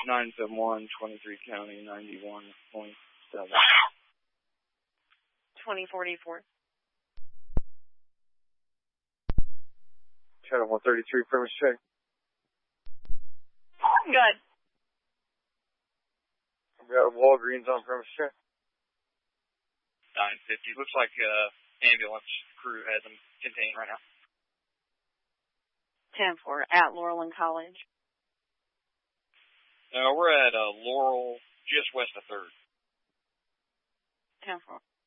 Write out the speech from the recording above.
971, 23 County, 91.7. 2044. Channel 133, premise check. Good. We got Walgreens on premise check. 950. Looks like ambulance crew has them contained right now. 10-4 at Laurel and College. We're at Laurel, just west of 3rd. 10-4.